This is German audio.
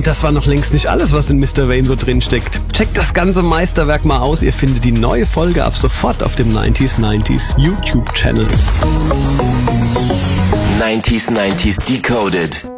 das war noch längst nicht alles, was in Mr. Vane so drin steckt. Checkt das ganze Meisterwerk mal aus. Ihr findet die neue Folge ab sofort auf dem 90s YouTube-Channel. 90s Decoded.